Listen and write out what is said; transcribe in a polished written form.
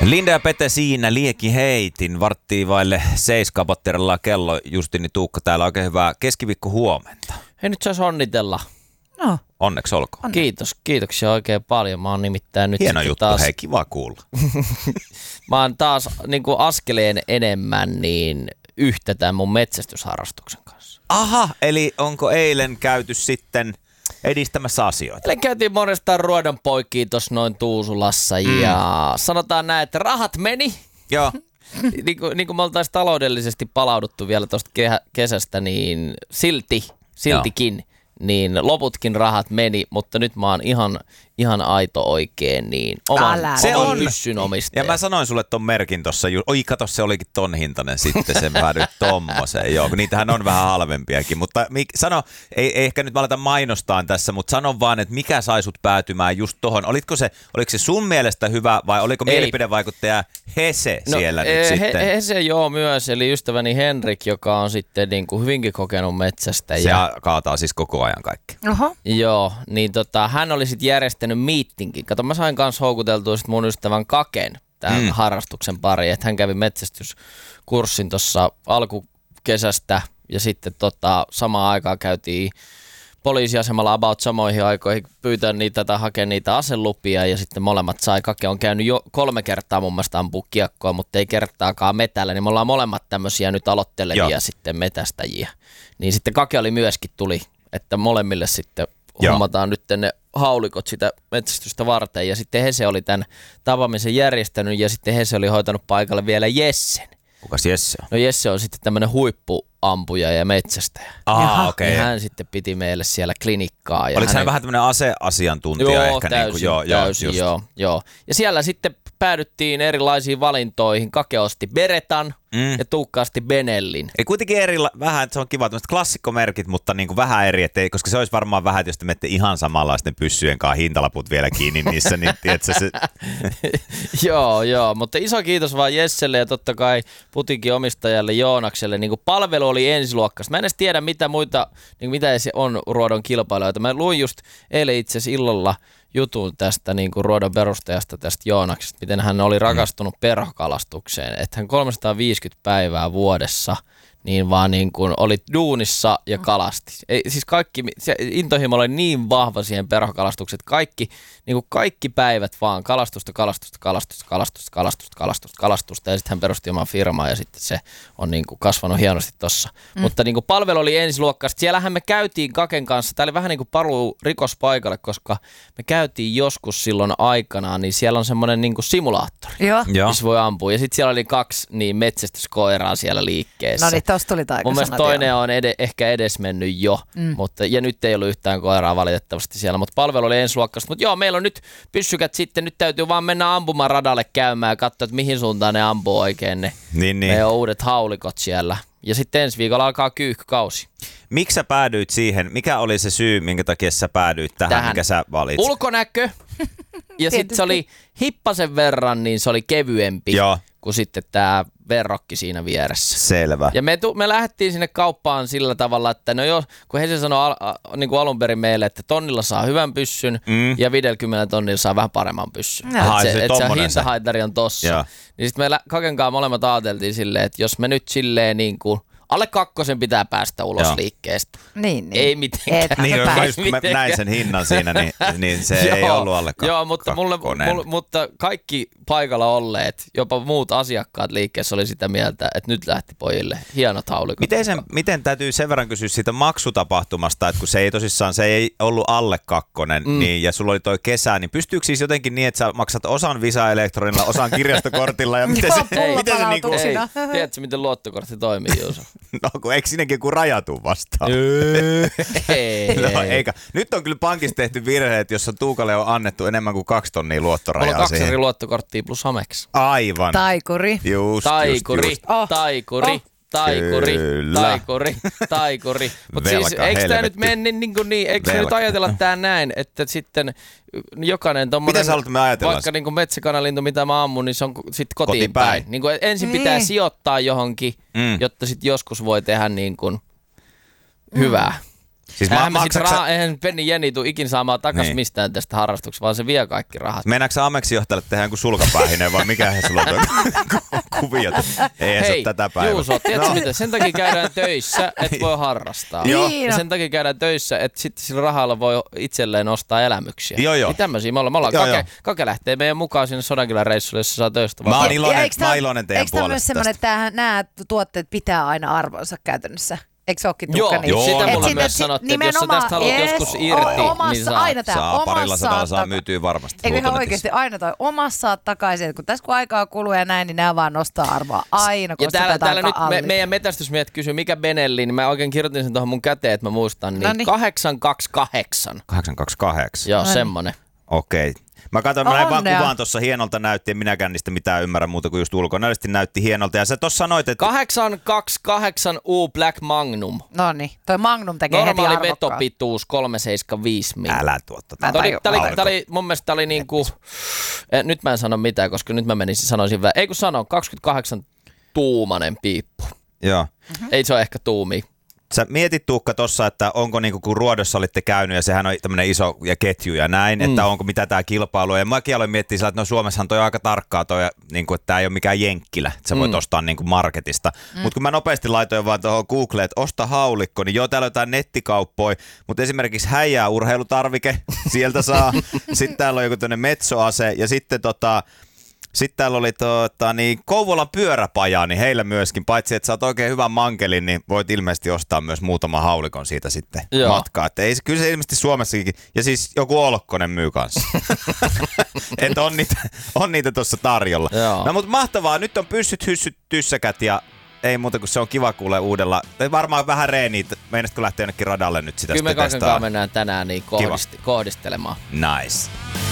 Linda ja Pete siinä, lieki heitin, varttiin vaille 7 patterilla kello. Justini Tuukka täällä, oikein hyvää keskiviikko huomenta. Hei, nyt saisi onnitella. No. Onneksi olkoon. Kiitoksia oikein paljon. Mä oon nimittäin nyt hieno juttu, taas... hei, kiva kuulla. Mä oon taas niin kuin askeleen enemmän niin yhtä tämän mun metsästysharrastuksen kanssa. Aha, eli onko eilen käyty sitten edistämässä asioita? Eilen käytiin monestaan ruodon poikiin tuossa noin Tuusulassa ja sanotaan näin, että rahat meni. Joo. niin kuin me oltaisiin taloudellisesti palauduttu vielä tuosta kesästä, niin siltikin, niin loputkin rahat meni, mutta nyt mä oon ihan aito oikein, niin oman pyssyn omistaja. Ja mä sanoin sulle ton merkin tossa, oi kato se olikin ton hintainen sitten, sen päädyit tommoseen, joo, kun niitähän on vähän halvempiakin, mutta sano, ei ehkä nyt mä aletaan mainostaan tässä, mutta sano vaan, että mikä sai sut päätymään just tohon, oliko se sun mielestä hyvä vai oliko mielipidevaikuttaja Hese siellä nyt sitten? Hese joo myös, eli ystäväni Henrik, joka on sitten niin kuin hyvinkin kokenut metsästä. Se kaataa siis koko ajan kaikki. Oho. Joo, niin hän oli sitten järjestänyt meetinkin. Kato, mä sain kanssa houkuteltua sit mun ystävän Kaken tämän harrastuksen pariin, että hän kävi metsästyskurssin tuossa alkukesästä ja sitten samaan aikaan käytiin poliisiasemalla about samoihin aikoihin pyytää niitä tai hakea niitä aselupia ja sitten molemmat sai. Kake on käynyt jo 3 kertaa mun mielestä ampua kiekkoa, mutta ei kertaakaan metällä, niin me ollaan molemmat tämmöisiä nyt aloittelevia sitten metästäjiä. Niin sitten Kake oli myöskin tuli, että molemmille sitten hommataan nyt ne haulikot sitä metsästystä varten ja sitten Hese oli tämän tapaamisen järjestänyt ja sitten Hese oli hoitanut paikalle vielä Jessen. Kukas Jesse on? No Jesse on sitten tämmöinen huippuampuja ja metsästäjä. Okei. Ja hän sitten piti meille siellä klinikkaa. Oliko hän vähän tämmöinen aseasiantuntija ehkä? Täysin, joo. Ja siellä sitten päädyttiin erilaisiin valintoihin. Kake osti Beretan ja Tuukka osti Benellin. Ei kuitenkin vähän, että se on kiva tämmöiset klassikkomerkit, mutta niin kuin vähän eri, ettei, koska se olisi varmaan vähän, että jos te menette ihan samanlaisten pyssyjen kanssa hintalaput vielä kiinni niissä, niin tiedätkö se... Joo, mutta iso kiitos vaan Jesselle ja totta kai putikin omistajalle Joonakselle. Niin kuin palvelu oli ensiluokkaista. Mä en edes tiedä mitä muita, niin mitä se on ruodon kilpailijoita. Mä luin just eilen itse asiassa illalla jutun tästä niin kuin ruodon perustajasta tästä Joonaksesta, miten hän oli rakastunut perhokalastukseen, että hän 350 päivää vuodessa niin vaan niin kuin oli duunissa ja kalasti. Siis kaikki, se intohimo oli niin vahva siihen perhokalastukseen, että kaikki päivät vaan kalastusta ja sitten hän perusti oman firmaa ja sitten se on niin kuin kasvanut hienosti tossa. Mutta niin kuin palvelu oli ensiluokkaista. Siellähän me käytiin Kaken kanssa, tää oli vähän niin kuin paluu rikospaikalle, koska me käytiin joskus silloin aikanaan, niin siellä on semmoinen niin kuin simulaattori, missä voi ampua. Ja sitten siellä oli 2 niin metsästyskoiraa siellä liikkeessä. No niin, tosta tuli taika. Mun mielestä toinen on ehkä edesmennyt jo, ja nyt ei ollut yhtään koiraa valitettavasti siellä, mutta palvelu oli ensiluokkaista. Mutta joo, meillä on nyt pyssykät sitten, nyt täytyy vaan mennä ampumaradalle käymään ja katsoa, että mihin suuntaan ne ampuu oikein ne meidän uudet haulikot siellä. Ja sitten ensi viikolla alkaa kyyhkykausi. Miksi sä päädyit siihen? Mikä oli se syy, minkä takia sä päädyit tähän, minkä sä valitsit? Ulkonäkö. Ja sitten se oli hippasen verran, niin se oli kevyempi kuin sitten tämä verrokki siinä vieressä. Selvä. Ja me lähdettiin sinne kauppaan sillä tavalla, että no joo, kun Hese sanoi niin kuin alun perin meille, että tonnilla saa hyvän pyssyn ja 50 tonnilla saa vähän paremman pyssyn. Että se hintahaitari on tossa. Niin sitten me Kakenkaan molemmat ajateltiin silleen, että jos me nyt silleen niin kuin alle 2 pitää päästä ulos liikkeestä. Niin. Ei mitenkään. Mä näin sen hinnan siinä, niin se ei ollut alle 2. Joo, mutta kaikki paikalla olleet, jopa muut asiakkaat liikkeessä oli sitä mieltä, että nyt lähti pojille hienot haulikot. Miten täytyy sen verran kysyä siitä maksutapahtumasta, että kun se ei ollut alle 2, niin, ja sulla oli toi kesä, niin pystyykö siis jotenkin niin, että sä maksat osan Visa Elektronilla, osan kirjastokortilla ja miten se niinku... Tiedätkö, miten luottokortti toimii, Juuso? No, kun eikö sinnekin joku raja tuu vastaan? No, eikä. Nyt on kyllä pankissa tehty virhe, että jos Tuukalle on annettu enemmän kuin 2 tonnia luottorajaa siihen. Mulla on 2 siihen. luottokorttia plus Amex. Aivan. Taikuri. Just. Taikuri. Mutta siis eikö tämä nyt mene eikö nyt ajatella tää näin, että sitten jokainen tommonen, vaikka niinku metsäkanalintu, mitä mä ammun, niin se on sitten kotiin päin. Niin kuin ensin pitää sijoittaa johonkin, jotta sitten joskus voi tehdä niin kuin hyvää. Siis eihän Penni Jenni tule ikin saamaan takaisin mistään tästä harrastuksesta, vaan se vie kaikki rahat. Meinaatko sä Ameksin johtajalle tehdä jonkun sulkapäähinen vai mikä he sulla on kuviot? Ei se ole tätä päivää. Juuso, tiedätkö mitä? Sen takia käydään töissä, että voi harrastaa. Ja sen takia käydään töissä, että sitten sillä rahalla voi itselleen ostaa elämyksiä. Joo. Niin tämmöisiä me ollaan. Kake lähtee meidän mukaan sinne Sodankylän reissulle, jos saa töistä. Mä oon iloinen teidän puolesta. Eikö tämä myös semmoinen, että nämä tuotteet pitää aina arvonsa käytännössä? Eikö se olekin tukka niin? Joo, sitä mulle myös sanottiin, että jos sä tästä haluat joskus irti, niin saa. Aina saa parilla sadalla saa myytyä varmasti. Eikö ihan oikeasti aina toi omassa saat takaisin, kun tässä kun aikaa kuluu ja näin, niin nämä vaan nostaa arvoa aina, kun täällä nyt meidän metästysmiehet kysyy, mikä Benelli, niin mä oikein kirjoitin sen tuohon mun käteen, että mä muistan, niin 828. 828. Joo, semmonen. Okei. Mä katson, näin vaan kuvaan tuossa hienolta näytti, en minäkään niistä mitään ymmärrä muuta kuin just ulkonäöllisesti näytti hienolta. Ja sä tossa sanoit, että 828 U Black Magnum. Noniin, toi Magnum tekee heti arvokkaan. Normaali vetopituus 375 mm. Älä tuotta. Tää oli mun mielestä tää oli niinku, nyt mä en sano mitään, koska nyt mä sanoisin ei kun sanon, 28 tuumanen piippu. Joo. Ei se ole ehkä tuumia. Sä mietit Tuukka tossa, että onko niinku kun Ruodossa olitte käynyt ja sehän on tämmönen iso ja ketju ja näin, että onko mitä tää kilpailu. Ja mäkin aloin miettiä sillä, että no Suomessahan toi on aika tarkkaa toi, niinku, että tää ei ole mikään jenkkilä, että sä voit ostaa niinku marketista. Mutta kun mä nopeasti laitoin vaan tuohon Googleen, että osta haulikko, niin joo täällä on jotain nettikauppoja, mutta esimerkiksi häijää urheilutarvike, sieltä saa. Sitten täällä on joku tämmönen metsoase ja sitten sitten täällä oli Kouvolan pyöräpaja, niin heillä myöskin, paitsi että sä oot oikein hyvän mankelin, niin voit ilmeisesti ostaa myös muutaman haulikon siitä sitten matkaa. Että kyllä se ilmeisesti Suomessakin, ja siis joku Olkkonen myy kanssa. Että on niitä tuossa tarjolla. No mutta mahtavaa, nyt on pyssyt, hyssyt, tyssäkät ja ei muuta kuin se on kiva kuulee uudella. Varmaan vähän reeniä, meinaisitko lähteä jonnekin radalle nyt sitä kyllä sitten testaa? Kyllä me mennään tänään niin kohdistelemaan. Nice.